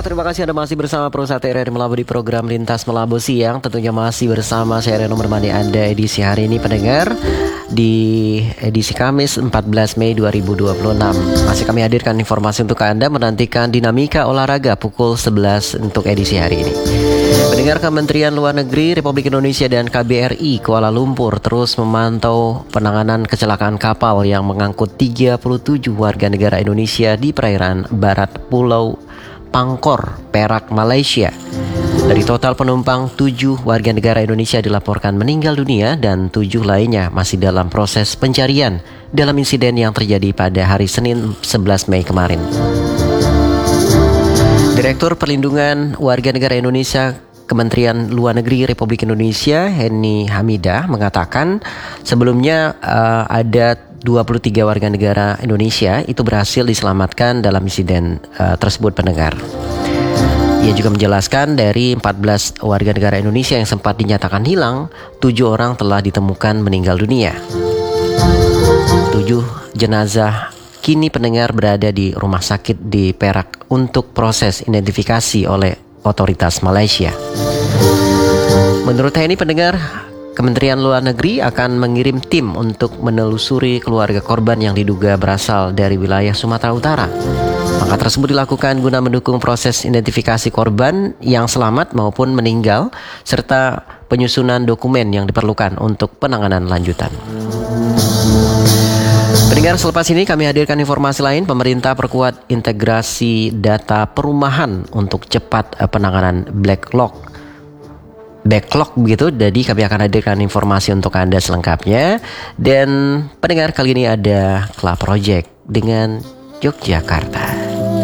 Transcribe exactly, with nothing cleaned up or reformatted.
terima kasih Anda masih bersama Perusahaan R R Melabu di program Lintas Melabu Siang. Tentunya masih bersama saya Reno menemani Anda edisi hari ini pendengar, di edisi Kamis empat belas Mei dua ribu dua puluh enam. Masih kami hadirkan informasi untuk Anda, menantikan dinamika olahraga pukul sebelas untuk edisi hari ini. Pendengar, Kementerian Luar Negeri Republik Indonesia dan K B R I Kuala Lumpur terus memantau penanganan kecelakaan kapal yang mengangkut tiga puluh tujuh warga negara Indonesia di perairan barat Pulau Pangkor, Perak, Malaysia. Dari total penumpang, tujuh warga negara Indonesia dilaporkan meninggal dunia dan tujuh lainnya masih dalam proses pencarian dalam insiden yang terjadi pada hari Senin sebelas Mei kemarin. Direktur Perlindungan Warga Negara Indonesia Kementerian Luar Negeri Republik Indonesia, Henny Hamidah, mengatakan sebelumnya uh, ada dua puluh tiga warga negara Indonesia itu berhasil diselamatkan dalam insiden uh, tersebut, pendengar. Ia juga menjelaskan dari empat belas warga negara Indonesia yang sempat dinyatakan hilang, tujuh orang telah ditemukan meninggal dunia. tujuh jenazah kini, pendengar, berada di rumah sakit di Perak untuk proses identifikasi oleh otoritas Malaysia. Menurut Henny, pendengar, Kementerian Luar Negeri akan mengirim tim untuk menelusuri keluarga korban yang diduga berasal dari wilayah Sumatera Utara. Langkah tersebut dilakukan guna mendukung proses identifikasi korban yang selamat maupun meninggal, serta penyusunan dokumen yang diperlukan untuk penanganan lanjutan. Pendengar, selepas ini kami hadirkan informasi lain. Pemerintah perkuat integrasi data perumahan untuk cepat penanganan backlog. Backlog begitu, jadi kami akan hadirkan informasi untuk Anda selengkapnya. Dan pendengar, kali ini ada Club Project dengan Yogyakarta.